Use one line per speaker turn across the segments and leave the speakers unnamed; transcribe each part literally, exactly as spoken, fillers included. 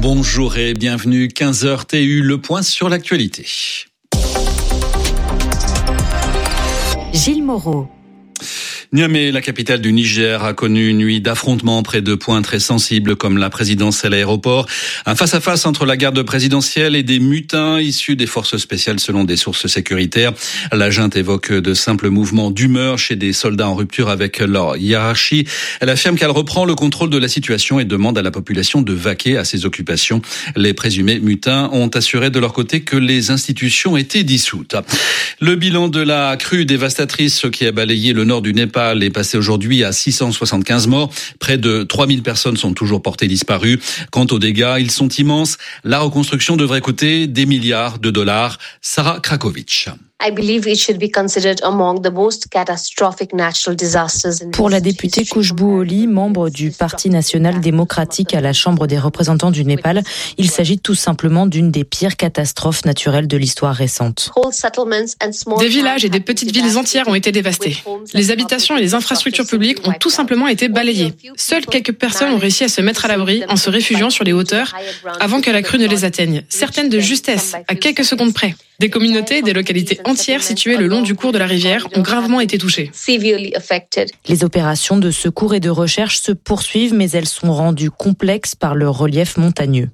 Bonjour et bienvenue, quinze heures T U, le point sur l'actualité.
Gilles Moreau.
Niamey, la capitale du Niger, a connu une nuit d'affrontements près de points très sensibles comme la présidence et l'aéroport. Un face-à-face entre la garde présidentielle et des mutins issus des forces spéciales selon des sources sécuritaires. La junte évoque de simples mouvements d'humeur chez des soldats en rupture avec leur hiérarchie. Elle affirme qu'elle reprend le contrôle de la situation et demande à la population de vaquer à ses occupations. Les présumés mutins ont assuré de leur côté que les institutions étaient dissoutes. Le bilan de la crue dévastatrice qui a balayé le nord du Népal est passé aujourd'hui à six cent soixante-quinze morts. Près de trois mille personnes sont toujours portées disparues. Quant aux dégâts, ils sont immenses. La reconstruction devrait coûter des milliards de dollars. Sarah Krakovic.
Pour la députée Khushbou Oli, membre du Parti national démocratique à la Chambre des représentants du Népal, il s'agit tout simplement d'une des pires catastrophes naturelles de l'histoire récente.
Des villages et des petites villes entières ont été dévastés. Les habitations et les infrastructures publiques ont tout simplement été balayées. Seules quelques personnes ont réussi à se mettre à l'abri en se réfugiant sur les hauteurs avant que la crue ne les atteigne, certaines de justesse, à quelques secondes près. Des communautés et des localités entières situées le long du cours de la rivière ont gravement été touchées.
Les opérations de secours et de recherche se poursuivent, mais elles sont rendues complexes par le relief montagneux.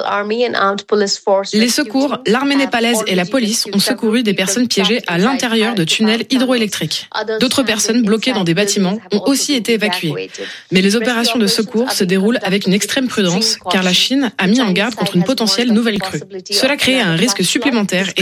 Les secours, l'armée népalaise et la police ont secouru des personnes piégées à l'intérieur de tunnels hydroélectriques. D'autres personnes bloquées dans des bâtiments ont aussi été évacuées. Mais les opérations de secours se déroulent avec une extrême prudence, car la Chine a mis en garde contre une potentielle nouvelle crue. Cela crée un risque supplémentaire et